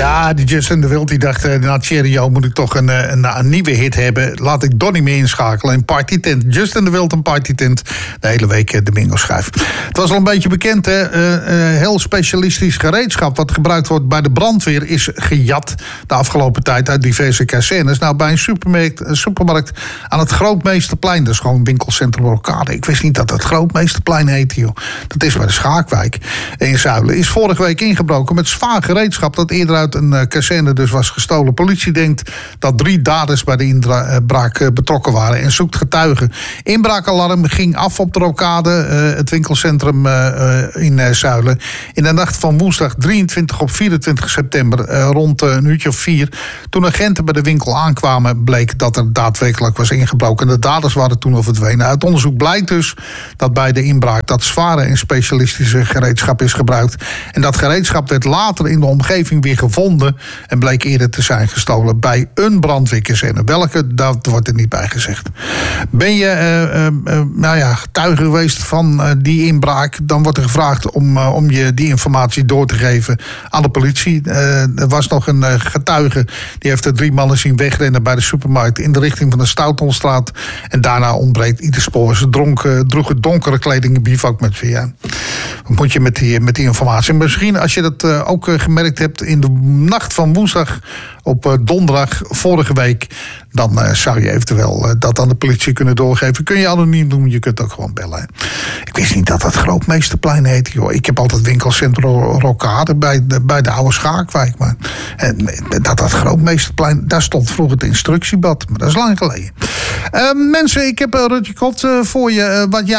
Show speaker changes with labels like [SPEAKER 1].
[SPEAKER 1] Ja, die Justin de Wild die dacht, na Cheerio moet ik toch een nieuwe hit hebben. Laat ik Donnie mee inschakelen. Een partytent. Justin de Wild, een partytent. De hele week de bingo schijf. Het was al een beetje bekend, hè. Heel specialistisch gereedschap wat gebruikt wordt bij de brandweer is gejat de afgelopen tijd uit diverse kazernes. Nou, bij een supermarkt aan het Grootmeesterplein. Dat is gewoon een winkelcentrum Rokade. Ik wist niet dat het Grootmeesterplein heet, joh. Dat is bij de Schaakwijk in Zuilen. Is vorige week ingebroken met zwaar gereedschap dat eerder uit een kazerne dus was gestolen. Politie denkt dat 3 daders bij de inbraak betrokken waren en zoekt getuigen. Inbraakalarm ging af op de Rokade, het winkelcentrum in Zuilen. In de nacht van woensdag 23 op 24 september rond een uurtje of 4. Toen agenten bij de winkel aankwamen bleek dat er daadwerkelijk was ingebroken. De daders waren toen al verdwenen. Uit onderzoek blijkt dus dat bij de inbraak dat zware en specialistische gereedschap is gebruikt. En dat gereedschap werd later in de omgeving weer gevonden en bleek eerder te zijn gestolen bij een brandweerkazerne. Welke, dat wordt er niet bij gezegd. Ben je getuige geweest van die inbraak, dan wordt er gevraagd om je die informatie door te geven aan de politie. Er was nog een getuige, die heeft er 3 mannen zien wegrennen bij de supermarkt in de richting van de Stoutonstraat. En daarna ontbreekt ieder spoor. Ze droegen donkere kleding en bivakmutsen. Ja. Wat moet je met die informatie? Misschien als je dat ook gemerkt hebt in de nacht van woensdag op donderdag vorige week, dan zou je eventueel dat aan de politie kunnen doorgeven. Kun je anoniem doen, je kunt ook gewoon bellen. Ik wist niet dat dat Grootmeesterplein heet, joh. Ik heb altijd winkelcentrum Rokade bij de oude Schaakwijk. Maar dat Grootmeesterplein, daar stond vroeger het instructiebad. Maar dat is lang geleden. Mensen, ik heb Rutje Kot voor je. Wat jij